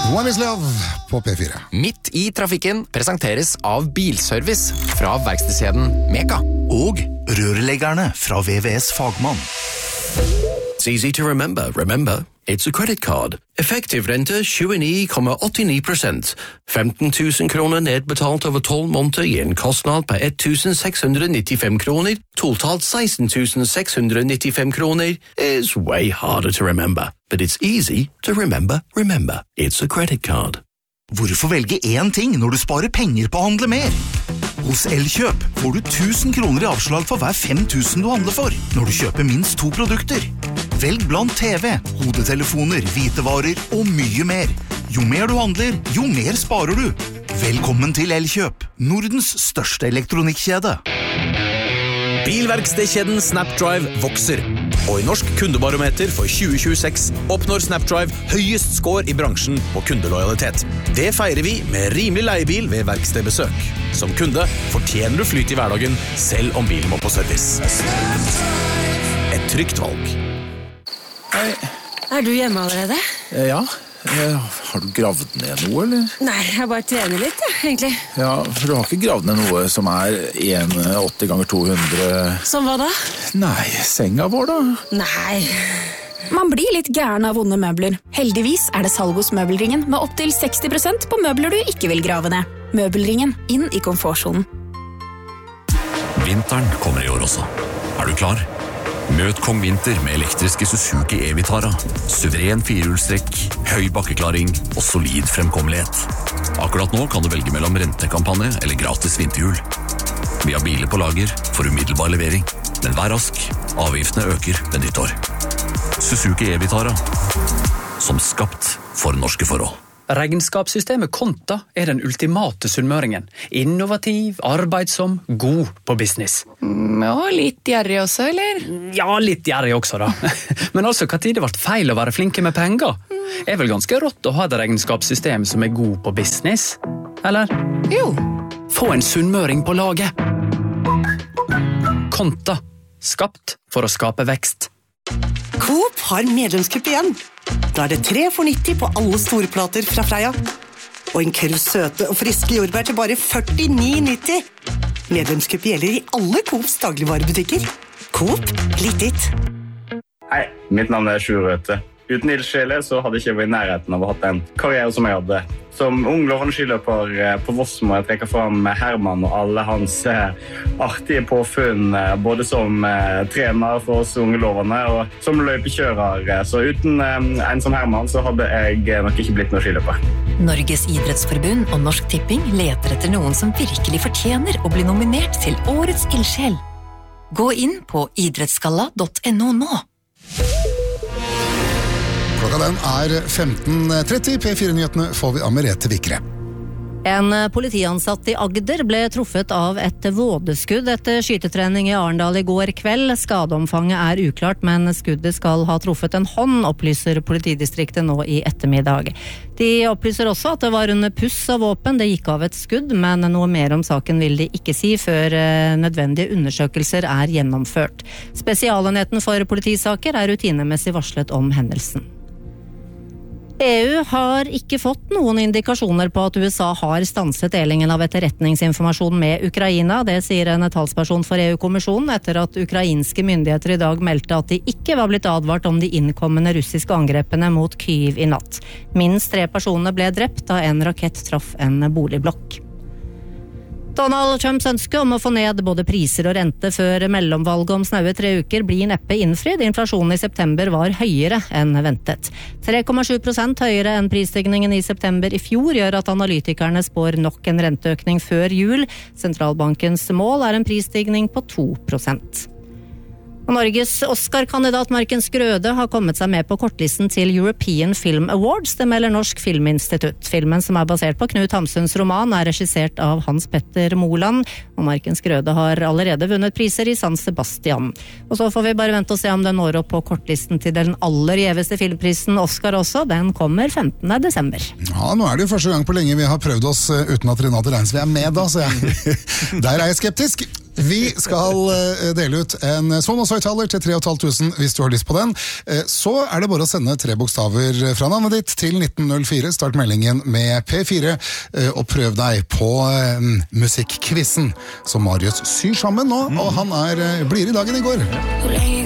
One is Love på P4. Midt i trafikken presenteres av Bilservice fra verkstedskjeden Meka. Og rørleggerne fra VVS Fagmann. It's easy to remember. Remember, it's a credit card. Effektiv rente 29,89%. 15 000 kroner nedbetalt over 12 måneder gir en kostnad på 1,695 kroner. Totalt 16 695 kroner is way harder to remember. But it's easy to remember. Remember, it's a credit card. Hvorfor velge én ting når du sparer penger på å handle mer? Hos Elkjøp får du 1000 kroner i avslag for hver 5000 du handler for, når du kjøper minst 2 produkter. Velg blant TV, hodetelefoner, hvitevarer og mye mer. Jo mer du handler, jo mer sparer du. Velkommen til Elkjøp, Nordens største elektronikkjede. Bilverkstedkjeden Snapdrive vokser, og i Norsk kundebarometer for 2026 oppnår Snapdrive høyest score i bransjen på kundelojalitet. Det feirer vi med rimelig leiebil ved verkstedbesøk. Som kunde fortjener du flyt i hverdagen, selv om bilen må på service. Et trygt valg. Hei. Er du hjemme allerede? Ja. Har du gravd ned noe, eller? Nei, jeg bare trener litt, egentlig. Ja, for du har ikke gravd ned noe som er 1,80 ganger 200... Som hva da? Nei, senga vår da? Nei. Man blir litt gæren av vonde møbler. Heldigvis er det salg hos Møbelringen med opp til 60% på møbler du ikke vil grave ned. Møbelringen, inn i komfortzonen. Vinteren kommer i år også. Er du klar? Møt Kong Vinter med elektriske Suzuki E-Vitara. Suveren firehjulstrekk, høy bakkeklaring og solid fremkommelighet. Akkurat nå kan du velge mellom rentekampanje eller gratis vinterhjul. Vi har biler på lager for umiddelbar levering, men vær rask, avgiftene øker ved nyttår. Suzuki E-Vitara, som skapt for norske forhold. Regnskapssystemet Konta er den ultimate sunnmøringen. Innovativ, arbeidsom, god på business. Og litt gjerrig også, eller? Ja, litt gjerrig også da. Men altså, hva tid det ble feil å være flinke med penger? Er vel ganske rått å ha et regnskapssystem som er god på business? Eller? Jo. Få en sunnmøring på laget. Konta. Skapt for å skape vekst. Coop har medlemskupp igjen. Da er det 3 for 90 på alle storplater fra Freia. Og en kurv søte og friske jordbær til bare 49,90. Medlemskupp gjelder i alle Coops dagligvarebutikker. Coop, litt ditt. Hei, mitt navn er Sjur Røthe. Uten ildsjele så hadde jeg ikke vært i nærheten av å ha en karriere som jeg hadde. Som ung lovende skiløper på Voss må jeg trekke fram Herman og alle hans artige påfunn, både som trener for oss unge lovende og som løypekjører. Så uten en som Herman så hadde jeg nok ikke blitt noen skiløper. Norges idrettsforbund og Norsk Tipping leter etter noen som virkelig fortjener å bli nominert til Årets ildsjel. Gå inn på idrettsgalla.no nå. Klokka den er 15:30. P4-nyhetene får vi av Merete Vikre. En politiansatt i Agder ble truffet av et vådeskudd etter skytetrening i Arendal i går kveld. Skadeomfanget er uklart, men skuddet skal ha truffet en hånd, opplyser politidistriktet nå i ettermiddag. De opplyser også at det var under puss av våpen, det gikk av et skudd, men noe mer om saken vil de ikke si før nødvendige undersøkelser er gjennomført. Spesialenheten for politisaker er rutinemessig varslet om hendelsen. EU har ikke fått noen indikasjoner på at USA har stanset delingen av etterretningsinformasjon med Ukraina. Det sier en talsperson for EU-kommisjonen etter at ukrainske myndigheter i dag meldte at de ikke var blitt advart om de innkommende russiske angrepene mot Kyiv i natt. Minst 3 personer ble drept da en rakett traff en boligblokk. Donald Trumps ønske om å få ned både priser og rente før mellomvalget om snaue 3 uker blir neppe innfridd. Inflasjonen i september var høyere enn ventet. 3,7% høyere enn prisstigningen i september i fjor gjør at analytikerne spår nok en renteøkning før jul. Sentralbankens mål er en prisstigning på 2%. Og Norges Oscar-kandidat Marken Skrøde har kommet seg med på kortlisten til European Film Awards, det melder Norsk Filminstitutt. Filmen, som er basert på Knut Hamsuns roman, er regissert av Hans Petter Moland, og Marken Skrøde har allerede vunnet priser i San Sebastian. Og så får vi bare vente og se om den når opp på kortlisten til den aller gjeveste filmprisen Oscar også. Den kommer 15. desember. Ja, nå er det jo første gang på lenge vi har prøvd oss uten at Renate Reinsve er med da, så der er jeg skeptisk. Vi skal dele ut en Sonos-høyttaler til 3.500 hvis du har lyst på den. Så er det bare å sende 3 bokstaver fra navnet ditt til 1904. Start meldingen med P4 og prøv deg på musikkquizen som Marius syr sammen nå, og han blir i dag enn i går. Hvor lenge